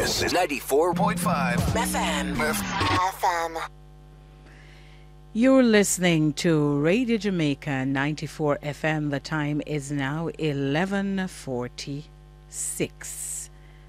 This is 94.5 FM. You're listening to Radio Jamaica 94 FM. The time is now 11:46.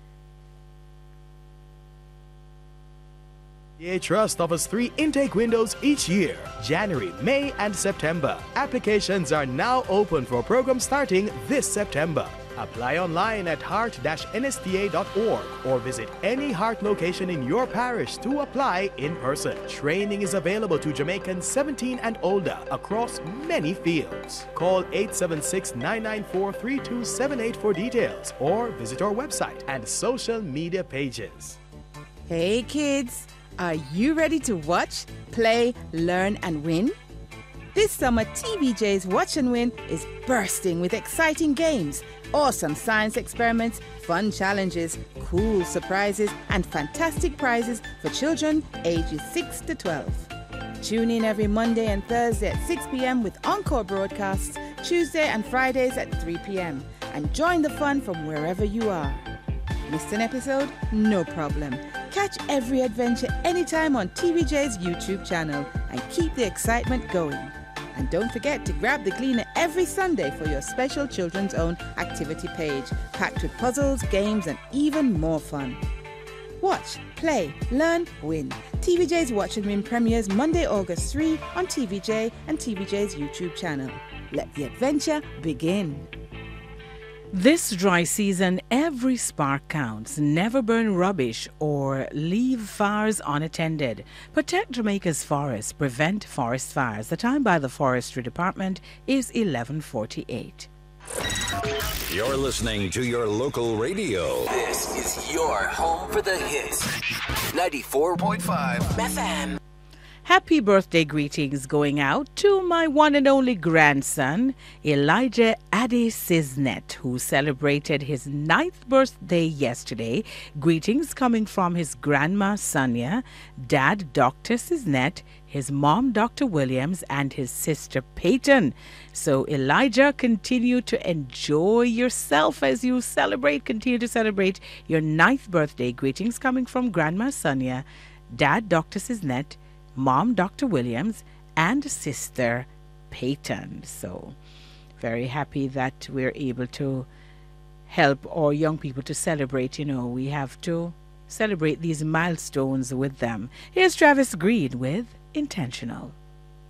PA Trust offers 3 intake windows each year, January, May, and September. Applications are now open for programs starting this September. Apply online at heart-nsta.org or visit any Heart location in your parish to apply in person. Training is available to Jamaicans 17 and older across many fields. Call 876-994-3278 for details or visit our website and social media pages. Hey kids, are you ready to watch, play, learn and win? This summer, TVJ's Watch and Win is bursting with exciting games, awesome science experiments, fun challenges, cool surprises, and fantastic prizes for children ages 6 to 12. Tune in every Monday and Thursday at 6 p.m. with encore broadcasts, Tuesday and Fridays at 3 p.m. and join the fun from wherever you are. Missed an episode? No problem. Catch every adventure anytime on TVJ's YouTube channel and keep the excitement going. And don't forget to grab the Gleaner every Sunday for your special children's own activity page, packed with puzzles, games, and even more fun. Watch, play, learn, win. TVJ's Watch and Win premieres Monday, August 3 on TVJ and TVJ's YouTube channel. Let the adventure begin. This dry season, every spark counts. Never burn rubbish or leave fires unattended. Protect Jamaica's forests. Prevent forest fires. The time by the Forestry Department is 11:48. You're listening to your local radio. This is your home for the hits. 94.5 FM. Happy birthday greetings going out to my one and only grandson, Elijah Ade Cisnet, who celebrated his 9th birthday yesterday. Greetings coming from his grandma, Sonia, dad, Dr. Cisnet, his mom, Dr. Williams, and his sister, Peyton. So, Elijah, continue to enjoy yourself as you celebrate. Continue to celebrate your 9th birthday. Greetings coming from grandma, Sonia, dad, Dr. Cisnet, Mom, Dr. Williams, and Sister Peyton. So, very happy that we're able to help our young people to celebrate. You know, we have to celebrate these milestones with them. Here's Travis Green with Intentional.